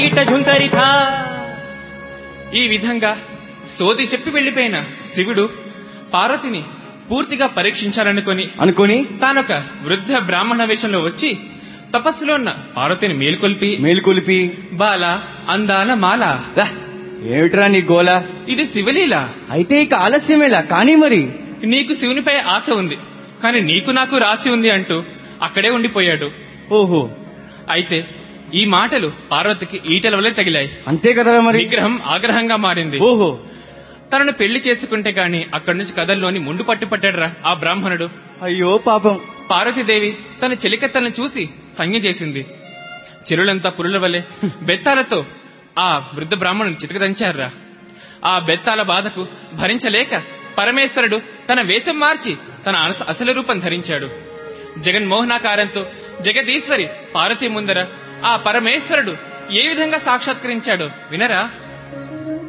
ఈ విధంగా సోది చెప్పి వెళ్లిపోయిన శివుడు పార్వతిని పూర్తిగా పరీక్షించాలనుకుని తానొక వృద్ధ బ్రాహ్మణ వేషంలో వచ్చి తపస్సులో ఉన్న పార్వతిని మేల్కొల్పి బాల అందాల మాల, ఏమిట్రా నీ గోల? ఇది శివలీల. అయితే ఇక ఆలస్యమేలా కానీ మరి. నీకు శివునిపై ఆశ ఉంది, కాని నీకు నాకు రాసి ఉంది అంటూ అక్కడే ఉండిపోయాడు. ఓహో, అయితే ఈ మాటలు పార్వతికి ఈటల వలె తగిలాయి. అంతే కదరా మరి. విగ్రహం ఆగ్రహంగా మారింది. ఓహో, తనను పెళ్లి చేసుకుంటే గాని అక్కడి నుంచి కథల్లోని ముండు పట్టాడురా ఆ బ్రాహ్మణుడు. అయ్యో పాపం. పార్వతీదేవి తన చెలికత్తలను చూసి సంజ్ఞ చేసింది. చెరువులంతా పురుల వలె బెత్తాలతో ఆ వృద్ధ బ్రాహ్మణుని చితకదంచారా. ఆ బెత్తాల బాధకు భరించలేక పరమేశ్వరుడు తన వేషం మార్చి తన అసలు రూపం ధరించాడు. జగన్మోహనాకారంతో జగదీశ్వరి పార్వతీ ముందర ఆ పరమేశ్వరుడు ఏ విధంగా సాక్షాత్కరించాడో వినరా.